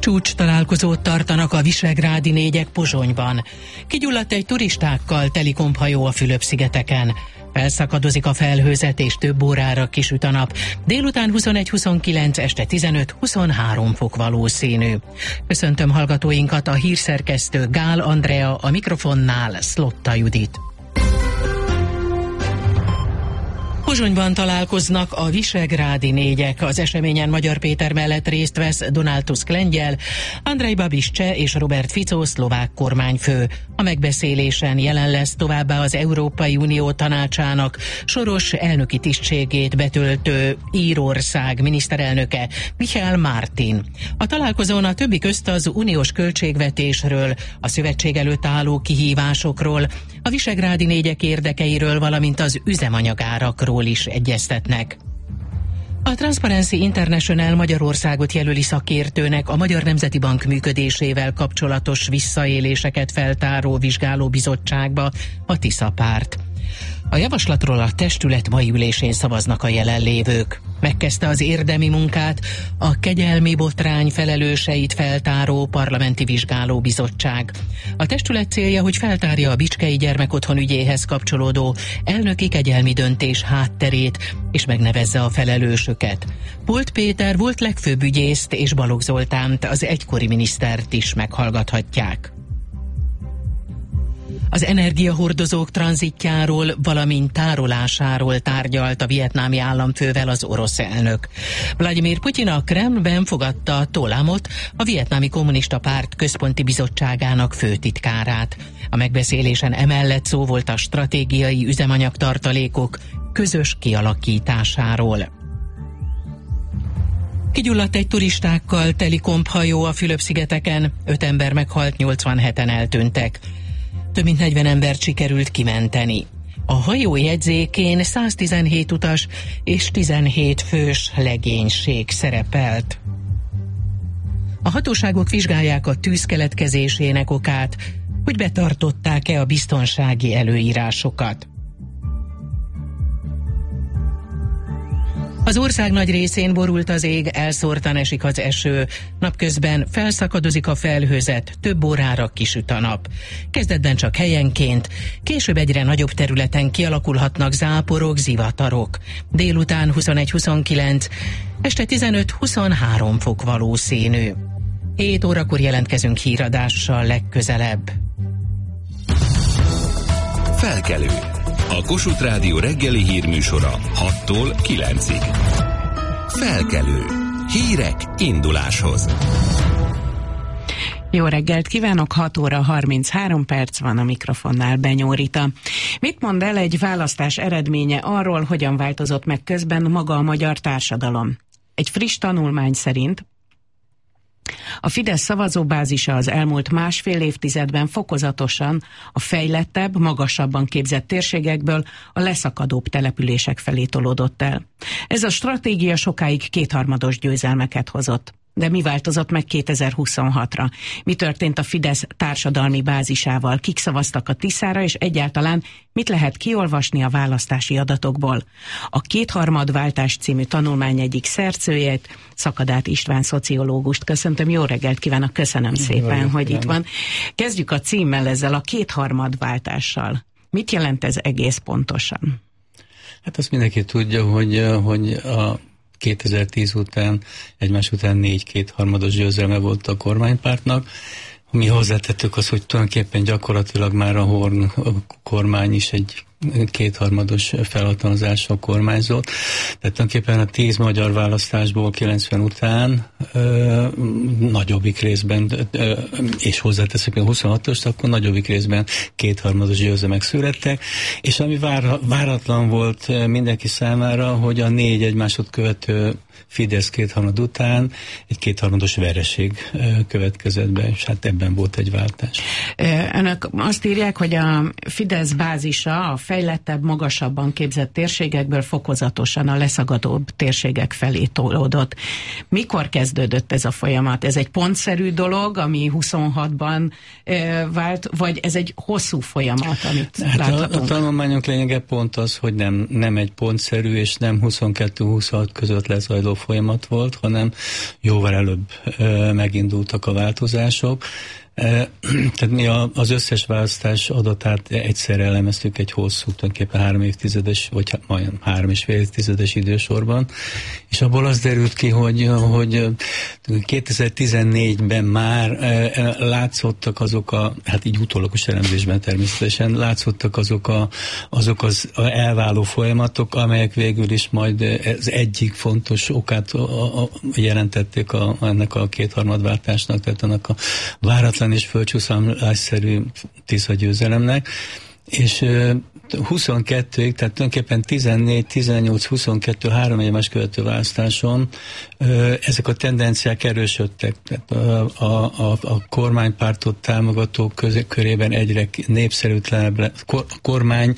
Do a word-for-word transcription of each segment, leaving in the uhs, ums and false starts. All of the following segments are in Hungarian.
Csúcs találkozót tartanak a visegrádi négyek Pozsonyban. Kigyulladt egy turistákkal teli komphajó a Fülöp-szigeteken. Felszakadozik a felhőzet és több órára kisüt a nap. Délután huszonegy-huszonkilenc, este tizenöt-huszonhárom fok valószínű. Köszöntöm hallgatóinkat, a hírszerkesztő Gál Andrea, a mikrofonnál Szlotta Judit. Pozsonyban találkoznak a visegrádi négyek. Az eseményen Magyar Péter mellett részt vesz Donald Tusk lengyel, Andrej Babiš cseh és Robert Fico szlovák kormányfő. A megbeszélésen jelen lesz továbbá az Európai Unió tanácsának soros elnöki tisztségét betöltő Írország miniszterelnöke, Michael Martin. A találkozón a többi közt az uniós költségvetésről, a szövetség előtt álló kihívásokról, a visegrádi négyek érdekeiről, valamint az üzemanyagárakról is egyeztetnek. A Transparency International Magyarországot jelöli szakértőnek a Magyar Nemzeti Bank működésével kapcsolatos visszaéléseket feltáró vizsgálóbizottságba a Tisza párt. A javaslatról a testület mai ülésén szavaznak a jelenlévők. Megkezdte az érdemi munkát a kegyelmi botrány felelőseit feltáró parlamenti vizsgálóbizottság. A testület célja, hogy feltárja a Bicskei Gyermekotthon ügyéhez kapcsolódó elnöki kegyelmi döntés hátterét, és megnevezze a felelősöket. Polt Péter volt legfőbb ügyészt és Balogh Zoltánt, az egykori minisztert is meghallgathatják. Az energiahordozók tranzitjáról, valamint tárolásáról tárgyalt a vietnámi államfővel az orosz elnök. Vladimir Putyin a Kremlben fogadta Tolamot, a vietnámi kommunista párt központi bizottságának főtitkárát. A megbeszélésen emellett szó volt a stratégiai üzemanyagtartalékok közös kialakításáról. Kigyulladt egy turistákkal teli komphajó a Fülöp-szigeteken, öt ember meghalt, nyolcvanheten eltűntek. Több mint negyven embert sikerült kimenteni. A hajó jegyzékén száztizenhét utas és tizenhét fős legénység szerepelt. A hatóságok vizsgálják a tűz keletkezésének okát, hogy betartották-e a biztonsági előírásokat. Az ország nagy részén borult az ég, elszórtan esik az eső. Napközben felszakadozik a felhőzet, több órára kisüt a nap. Kezdetben csak helyenként, később egyre nagyobb területen kialakulhatnak záporok, zivatarok. Délután huszonegy-huszonkilenc, este tizenöt-huszonhárom fok valószínű. hét órakor jelentkezünk híradással legközelebb. Felkelő. A Kossuth Rádió reggeli hírműsora hattól kilencig. Felkelő. Hírek induláshoz. Jó reggelt kívánok, hat óra harminchárom perc van, a mikrofonnál Benyó Rita. Mit mond el egy választás eredménye arról, hogyan változott meg közben maga a magyar társadalom? Egy friss tanulmány szerint a Fidesz szavazóbázisa az elmúlt másfél évtizedben fokozatosan a fejlettebb, magasabban képzett térségekből a leszakadóbb települések felé tolódott el. Ez a stratégia sokáig kétharmados győzelmeket hozott. De mi változott meg kétezer-huszonhatra? Mi történt a Fidesz társadalmi bázisával? Kik szavaztak a Tiszára, és egyáltalán mit lehet kiolvasni a választási adatokból? A Kétharmadváltás című tanulmány egyik szerzőjét, Szakadát István szociológust köszöntöm. Jó reggelt kívánok, köszönöm szépen, Jó, hogy itt van. Kezdjük a címmel, ezzel a kétharmadváltással. Mit jelent ez egész pontosan? Hát azt mindenki tudja, hogy, hogy a kétezer-tíz után, egymás után négy kétharmados győzelme volt a kormánypártnak. Mi hozzátettük azt, hogy tulajdonképpen gyakorlatilag már a Horn kormány is egy kétharmados felhatalmazással kormányzott. Tehát tulajdonképpen a tíz magyar választásból kilencven után ö, nagyobbik részben, ö, és hozzáteszek még a huszonhatost, akkor nagyobbik részben kétharmados győzelmek születtek, és ami vár, váratlan volt mindenki számára, hogy a négy egymásot követő Fidesz kétharmad után egy kétharmados vereség következett be, és hát ebben volt egy váltás. Önök azt írják, hogy a Fidesz bázisa a fejlettebb, magasabban képzett térségekből fokozatosan a leszagadóbb térségek felé tolódott. Mikor kezdődött ez a folyamat? Ez egy pontszerű dolog, ami huszonhatban e, vált, vagy ez egy hosszú folyamat, amit hát láthatunk? A, a tanulmányok lényege pont az, hogy nem, nem egy pontszerű, és nem huszonkettő-huszonhat között lezajlott változó folyamat volt, hanem jóval előbb megindultak a változások. Tehát mi az összes választás adatát egyszerre elemeztük egy hosszú, tulajdonképpen három évtizedes, vagy majdnem három és fél évtizedes idősorban, és abból az derült ki, hogy, hogy kétezer-tizennégyben már látszottak azok a, hát így utólagos elemzésben természetesen, látszottak azok, a, azok az elváló folyamatok, amelyek végül is majd az egyik fontos okát jelentették a, ennek a kétharmadváltásnak, tehát annak a váratlan és földcsúszamlásszerű Tisza győzelemnek, és huszonkettőig, tehát tulajdonképpen tizennégy, tizennyolc, huszonkettő, három egymás követő választáson ezek a tendenciák erősödtek. Tehát a, a, a, a kormánypártot támogatók közé, körében egyre népszerűtlenebb, a kormány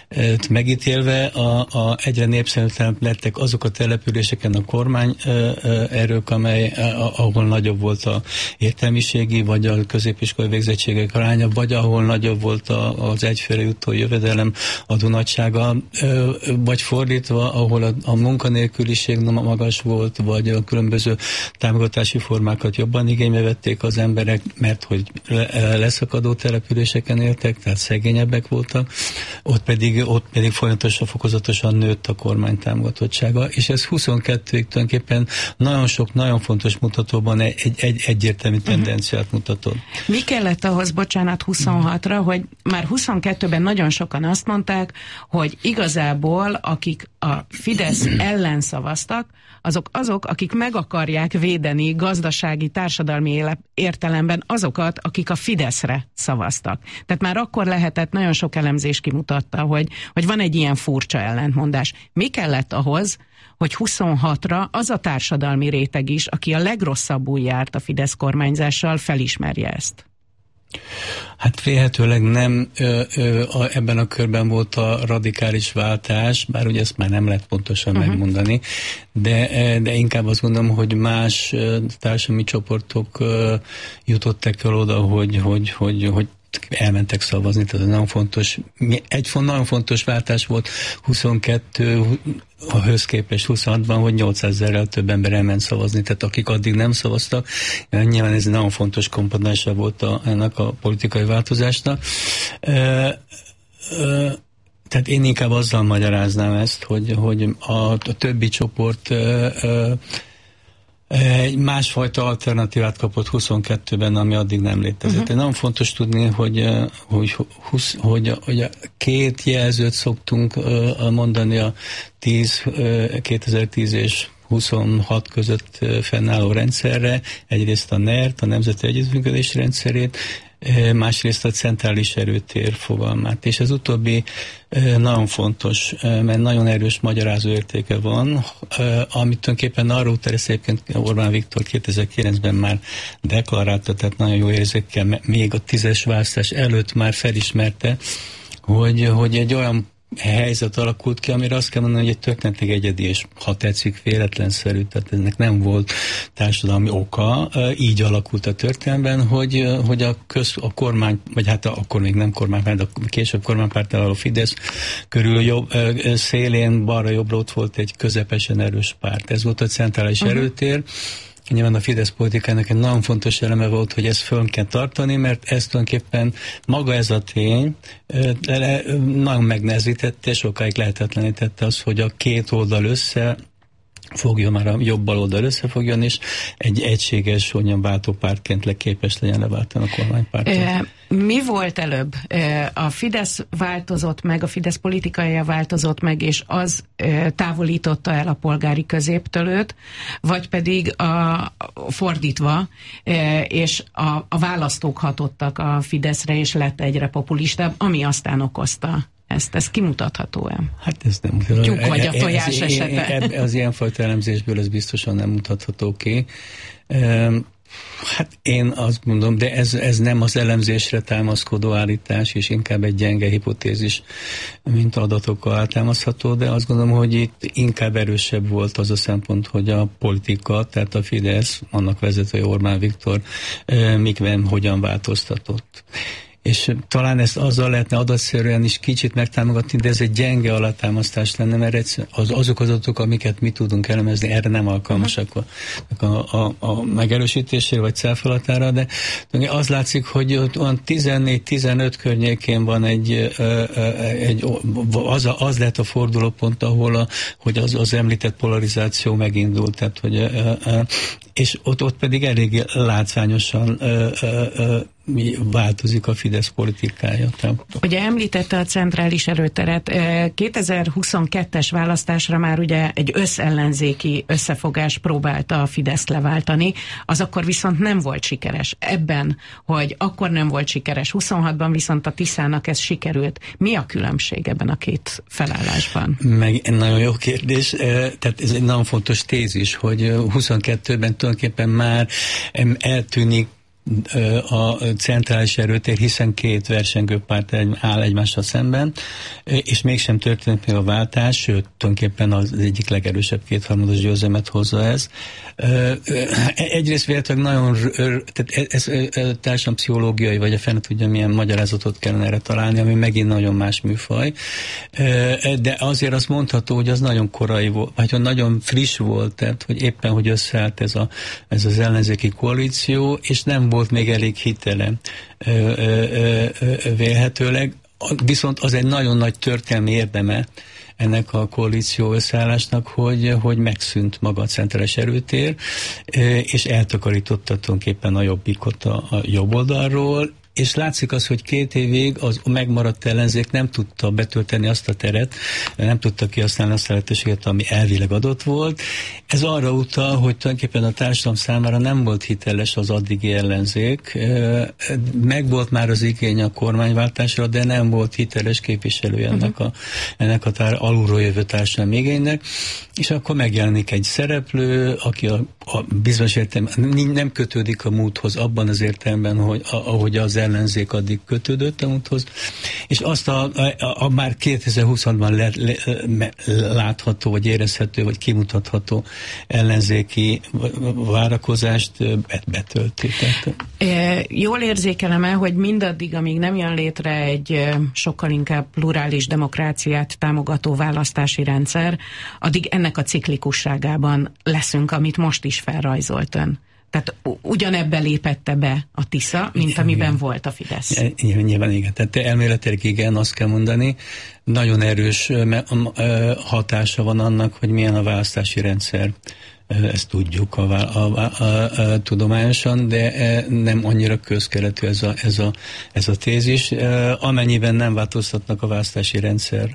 megítélve a, a egyre népszerűtlenebb lettek azok a településeken a kormány erők, amely, ahol nagyobb volt a értelmiségi, vagy a középiskolai végzettségek aránya, vagy ahol nagyobb volt a, az egyfőre jutó jövedelem adó nagysága, vagy fordítva, ahol a, a munkanélküliség magas volt, vagy a különböző támogatási formákat jobban igénybe vették az emberek, mert hogy leszakadó településeken éltek, tehát szegényebbek voltak, ott pedig ott pedig folyamatosan, fokozatosan nőtt a kormány támogatottsága, és ez huszonkettőig tulajdonképpen nagyon sok, nagyon fontos mutatóban egy, egy, egy egyértelmű tendenciát uh-huh. mutatott. Mi kellett ahhoz, bocsánat, huszonhatra, hogy már huszonkettőben nagyon sokan azt mondták, hogy igazából akik a Fidesz ellen szavaztak, azok azok, akik meg akarják védeni gazdasági, társadalmi értelemben azokat, akik a Fideszre szavaztak. Tehát már akkor lehetett, nagyon sok elemzés kimutatta, hogy, hogy van egy ilyen furcsa ellentmondás. Mi kellett ahhoz, hogy huszonhatra az a társadalmi réteg is, aki a legrosszabbul járt a Fidesz kormányzással, felismerje ezt? Hát vélhetőleg nem ö, ö, a, ebben a körben volt a radikális váltás, bár ugye ezt már nem lehet pontosan uh-huh. megmondani, de, de inkább azt gondolom, hogy más társadalmi csoportok ö, jutottak el oda, hogy, hogy, hogy, hogy elmentek szavazni, tehát nagyon fontos, egy nagyon fontos váltás volt huszonkettő a höz képest huszonhatban, hogy nyolcszázezerrel több ember elment szavazni, tehát akik addig nem szavaztak, nyilván ez nagyon fontos komponense volt a, ennek a politikai változásnak. Ö, ö, tehát én inkább azzal magyaráznám ezt, hogy, hogy a, a többi csoport ö, ö, egy másfajta alternatívát kapott huszonkettőben, ami addig nem létezett. Uh-huh. Nagyon fontos tudni, hogy, hogy, hogy, hogy, hogy a két jelzőt szoktunk mondani a tíz, kétezer-tíz és huszonhat között fennálló rendszerre. Egyrészt a NERT, a Nemzeti Együttműködési Rendszerét, másrészt a centrális erőtér fogalmát. És ez utóbbi nagyon fontos, mert nagyon erős magyarázó értéke van, amit tulajdonképpen arról teresz egyébként Orbán Viktor kétezer-kilencben már deklarálta, tehát nagyon jó érzékkel, még a tízes választás előtt már felismerte, hogy, hogy egy olyan helyzet alakult ki, amire azt kell mondani, hogy egy történetileg egyedi, és ha tetszik, véletlenszerű, tehát ennek nem volt társadalmi oka, így alakult a történelemben, hogy, hogy a, köz, a kormány, vagy hát akkor még nem kormánypárt, de később kormánypárttal a Fidesz körül jobb, szélén, balra-jobbra ott volt egy közepesen erős párt. Ez volt a centrális uh-huh. erőtér. Nyilván a Fidesz politikának egy nagyon fontos eleme volt, hogy ezt fönn kell tartani, mert ez tulajdonképpen maga ez a tény nagyon megnehezítette, sokáig lehetetlenítette az, hogy a két oldal össze fogjon, már a jobb bal oldal összefogjon, és egy egységes, onnan váltópártként le képes legyen leváltani a kormánypártot. Mi volt előbb? A Fidesz változott meg, a Fidesz politikája változott meg, és az távolította el a polgári középtől őt, vagy pedig a, fordítva, és a, a választók hatottak a Fideszre, és lett egyre populistább, ami aztán okozta ezt. Ez kimutatható-e? Hát ez nem mutatható. Tyúk vagy a tojás ez, esete. Ez, az ilyenfajta elemzésből ez biztosan nem mutatható ki. Hát én azt mondom, de ez, ez nem az elemzésre támaszkodó állítás, és inkább egy gyenge hipotézis, mint adatokkal eltámasztható, de azt gondolom, hogy itt inkább erősebb volt az a szempont, hogy a politika, tehát a Fidesz, annak vezetője Orbán Viktor, mikben hogyan változtatott. és talán ezt azzal lehetne adatszerűen is kicsit megtámogatni, de ez egy gyenge alátámasztás lenne, mert az, azok az adatok, amiket mi tudunk elemezni, erre nem alkalmasak a, a, a, a megerősítésére, vagy cáfolatára, de az látszik, hogy olyan tizennégy-tizenöt környékén van egy, egy az, az lehet a fordulópont, ahol a, hogy az, az említett polarizáció megindult, tehát, hogy, és ott, ott pedig elég látványosan változik a Fidesz politikája. Ugye említette a centrális erőteret. kétezer-huszonkettes választásra már ugye egy összellenzéki összefogás próbálta a Fideszt leváltani, az akkor viszont nem volt sikeres. Ebben, hogy akkor nem volt sikeres, huszonhatban viszont a Tiszának ez sikerült. Mi a különbség ebben a két felállásban? Meg nagyon jó kérdés. Tehát ez egy nagyon fontos tézis, hogy huszonkettőben tulajdonképpen már eltűnik a centrális erőtér, hiszen két versengő párt áll egymással szemben, és mégsem történt meg a váltás, sőt, tulajdonképpen az egyik legerősebb kétharmados győzelmet hozza ez. Egyrészt véletlenül nagyon, tehát ez társadalompszichológiai, vagy a fene tudja, milyen magyarázatot kellene erre találni, ami megint nagyon más műfaj, de azért azt mondható, hogy az nagyon korai volt, vagy nagyon friss volt, tehát, hogy éppen, hogy összeállt ez, a, ez az ellenzéki koalíció, és nem volt még elég hitele vélhetőleg, viszont az egy nagyon nagy történelmi érdeme ennek a koalíció összeállásnak, hogy, hogy megszűnt maga a centrális erőtér, és eltakarította tulajdonképpen a Jobbikot a, a jobb oldalról, és látszik az, hogy két évig az megmaradt ellenzék nem tudta betölteni azt a teret, nem tudta kihasználni azt a lehetőséget, ami elvileg adott volt. Ez arra utal, hogy tulajdonképpen a társadalom számára nem volt hiteles az addigi ellenzék. Megvolt már az igény a kormányváltásra, de nem volt hiteles képviselője ennek a, ennek a tár, alulról jövő társadalmi igénynek. És akkor megjelenik egy szereplő, aki a, a bizonyos értelemben nem kötődik a múlthoz abban az értelemben, hogy ahogy az ellenzék addig kötődött a múlthoz, és azt a, a, a már kétezer-huszonban le, le, le, látható, vagy érezhető, vagy kimutatható ellenzéki várakozást betölti. E, jól érzékelem-e, hogy mindaddig, amíg nem jön létre egy sokkal inkább plurális demokráciát támogató választási rendszer, addig ennek a ciklikusságában leszünk, amit most is felrajzolt ön. Tehát ugyanebben lépette be a Tisza, mint igen, amiben igen. volt a Fidesz. Nyilván, nyilván igen. Tehát elméletileg igen, azt kell mondani. Nagyon erős hatása van annak, hogy milyen a választási rendszer. Ezt tudjuk a, a, a, a, a, tudományosan, de nem annyira közkeletű ez a, ez a, ez a tézis. Amennyiben nem változtatnak a választási rendszer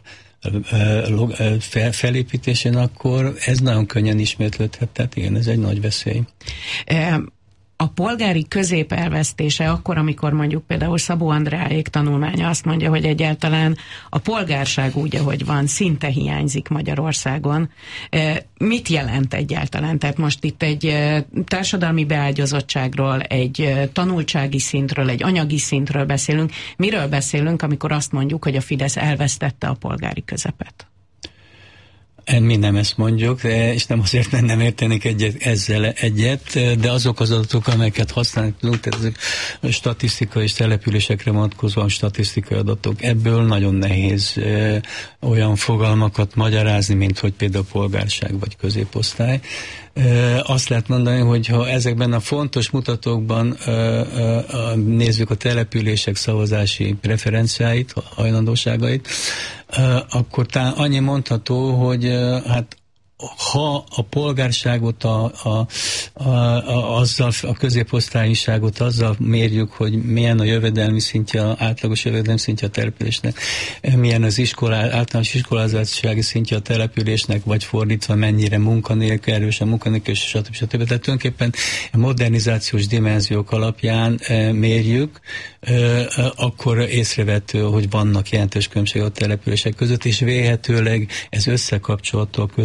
felépítésén, akkor ez nagyon könnyen ismétlődhet, tehát igen, ez egy nagy veszély. A polgári közép elvesztése akkor, amikor mondjuk például Szabó Andreáék tanulmánya azt mondja, hogy egyáltalán a polgárság úgy, ahogy van, szinte hiányzik Magyarországon. Mit jelent egyáltalán? Tehát most itt egy társadalmi beágyazottságról, egy tanultsági szintről, egy anyagi szintről beszélünk. Miről beszélünk, amikor azt mondjuk, hogy a Fidesz elvesztette a polgári közepet? Mi nem ezt mondjuk, de, és nem azért, mert nem értenék egyet, ezzel egyet, de azok az adatok, amelyeket használni tudunk, tehát ezek statisztikai és településekre vonatkozóan statisztikai adatok, ebből nagyon nehéz e, olyan fogalmakat magyarázni, mint hogy például polgárság vagy középosztály. E, azt lehet mondani, hogy ha ezekben a fontos mutatókban e, e, nézzük a települések szavazási preferenciáit, hajlandóságait, akkor talán annyi mondható, hogy hát ha a polgárságot, a, a, a, a, azzal, a középosztályiságot azzal mérjük, hogy milyen a jövedelmi szintje, átlagos jövedelmi szintje a településnek, milyen az iskolá, általános iskolázottsági szintje a településnek, vagy fordítva mennyire munkanélkül, erősen munkanélkül, stb. stb. Tehát tulajdonképpen modernizációs dimenziók alapján mérjük, akkor észrevehető, hogy vannak jelentős különbségek a települések között, és vélhetőleg ez összekapcsolható a középosztály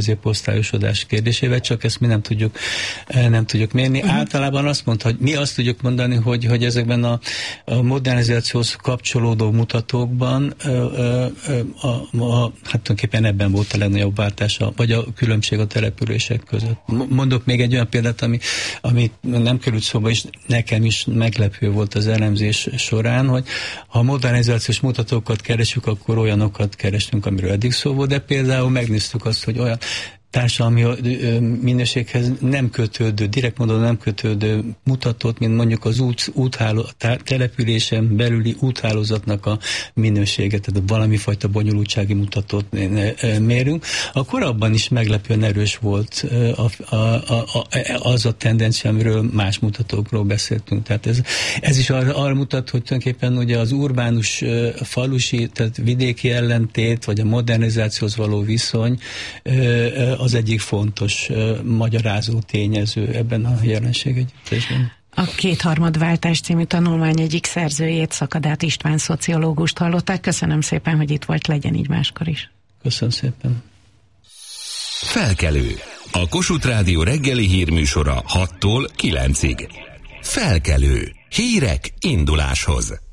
korosztályosodás kérdésével, csak ezt mi nem tudjuk, nem tudjuk mérni. Uh-huh. Általában azt mondta, hogy mi azt tudjuk mondani, hogy, hogy ezekben a, a modernizációhoz kapcsolódó mutatókban a, a, a, hát tulajdonképpen ebben volt a legnagyobb váltása, vagy a különbség a települések között. Mondok még egy olyan példát, ami, ami nem került szóba, és nekem is meglepő volt az elemzés során, hogy ha modernizációs mutatókat keresünk, akkor olyanokat keresünk, amiről eddig szó volt, de például megnéztük azt, hogy olyan társadalmi minőséghez nem kötődő, direkt módon nem kötődő mutatót, mint mondjuk az út, útháló, településen belüli úthálózatnak a minőséget, tehát valami fajta bonyolultsági mutatót mérünk, akkor abban is meglepően erős volt a, a, a, az a tendencia, amiről más mutatókról beszéltünk. Tehát ez, ez is arra, arra mutat, hogy tulajdonképpen ugye az urbánus falusi, tehát vidéki ellentét, vagy a modernizációhoz való viszony az egyik fontos uh, magyarázó tényező ebben a jelenség együttesben. A Kétharmadváltás című tanulmány egyik szerzőjét, Szakadát István szociológust hallották. Köszönöm szépen, hogy itt volt, legyen így máskor is. Köszönöm szépen. Felkelő. A Kossuth Rádió reggeli hírműsora hattól kilencig. Felkelő. Hírek induláshoz.